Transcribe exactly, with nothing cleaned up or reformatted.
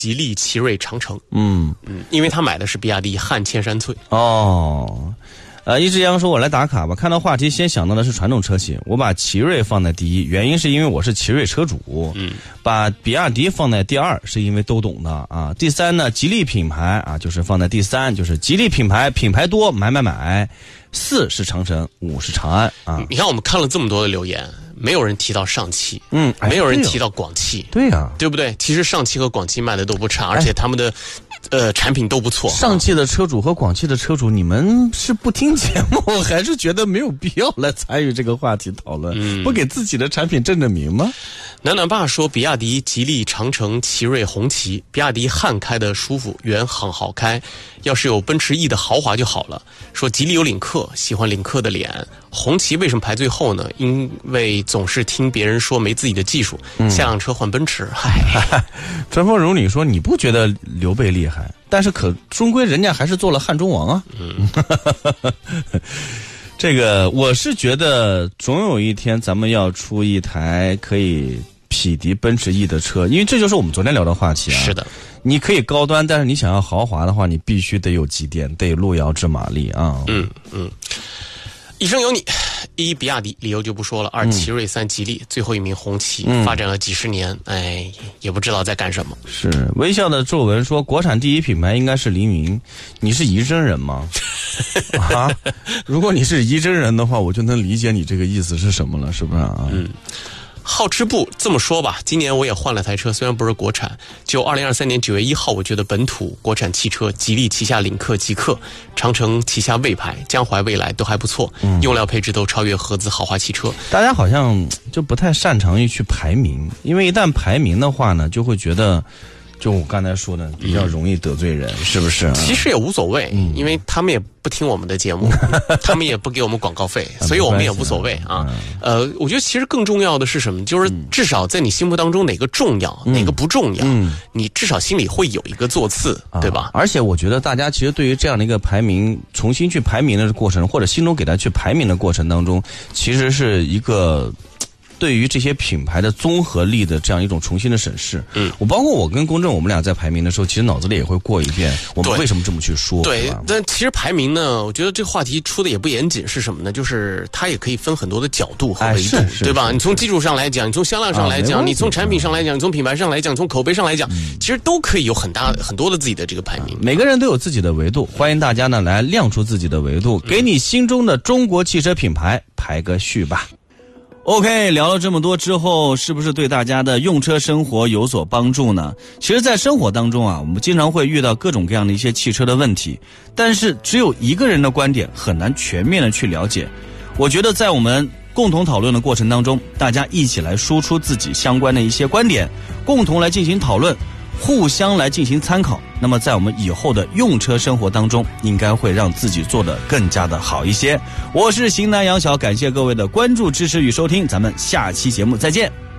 吉利奇瑞长城。 嗯嗯，因为他买的是比亚迪汉千山翠。 哦。呃，一只羊说：“我来打卡吧。看到话题，先想到的是传统车企，我把奇瑞放在第一，原因是因为我是奇瑞车主。嗯，把比亚迪放在第二，是因为都懂的啊。第三呢，吉利品牌啊，就是放在第三，就是吉利品牌，品牌多，买买买。四是长城，五是长安啊。 你看，我们看了这么多的留言，没有人提到上汽， 嗯， 没有人提到广汽， 对呀、啊， 对不对？其实上汽和广汽卖的都不差，而且他们的。呃，产品都不错。 上汽的车主和广汽的车主，你们是不听节目，还是觉得没有必要来参与这个话题讨论？嗯、不给自己的产品正正名吗？ 暖暖爸说，比亚迪、吉利、长城、奇瑞、红旗，比亚迪汉开的舒服，远航好开。要是有奔驰 E 的豪华就好了。说吉利有领克，喜欢领克的脸。红旗为什么排最后呢？因为总是听别人说没自己的技术，嗯、下辆车换奔驰。嗨， 春风如你说，你不觉得刘备厉害？但是可终归人家还是做了汉中王啊。嗯，这个我是觉得总有一天咱们要出一台可以匹敌奔驰 E 的车，因为这就是我们昨天聊的话题啊。 是的， 你可以高端，但是你想要豪华的话，你必须得有几点，得路遥知马力啊。 嗯嗯。一生有你，一比亚迪，理由就不说了；二奇瑞，三吉利，最后一名红旗，嗯、发展了几十年，哎，也不知道在干什么。 是微笑的皱纹说，国产第一品牌应该是黎明，你是仪征人吗？啊，如果你是仪征人的话，我就能理解你这个意思是什么了，是不是啊？ 嗯。好吃不这么说吧，今年我也换了台车，虽然不是国产。就二零二三年九月一号，我觉得本土国产汽车，吉利旗下领克、极氪，长城旗下魏牌、江淮蔚来都还不错，嗯、用料配置都超越合资豪华汽车。 大家好像就不太擅长于去排名，因为一旦排名的话呢，就会觉得。就我刚才说的，比较容易得罪人，嗯、是不是、啊？ 其实也无所谓，嗯、因为他们也不听我们的节目，他们也不给我们广告费，所以我们也无所谓啊。嗯、呃，我觉得其实更重要的是什么？就是至少在你心目当中哪个重要，嗯、哪个不重要，嗯、你至少心里会有一个座次，嗯、对吧？ 而且我觉得大家其实对于这样的一个排名，重新去排名的过程，或者心中给他去排名的过程当中，其实是一个。对于这些品牌的综合力的这样一种重新的审视，嗯，我包括我跟公正，我们俩在排名的时候，其实脑子里也会过一遍，我们为什么这么去说？ 对，但其实排名呢，我觉得这个话题出的也不严谨，是什么呢？就是它也可以分很多的角度和维度，哎、对吧？你从技术上来讲，你从销量上来讲，啊、你从产品上来讲，你从品牌上来讲，从口碑上来讲，嗯、其实都可以有很大很多的自己的这个排名。 每个人都有自己的维度，欢迎大家呢来亮出自己的维度，给你心中的中国汽车品牌排个序吧。OK， 聊了这么多之后，是不是对大家的用车生活有所帮助呢？其实在生活当中啊，我们经常会遇到各种各样的一些汽车的问题，但是只有一个人的观点很难全面的去了解。我觉得在我们共同讨论的过程当中，大家一起来输出自己相关的一些观点，共同来进行讨论，互相来进行参考，那么在我们以后的用车生活当中，应该会让自己做得更加的好一些。我是型男杨晓，感谢各位的关注、支持与收听，咱们下期节目再见。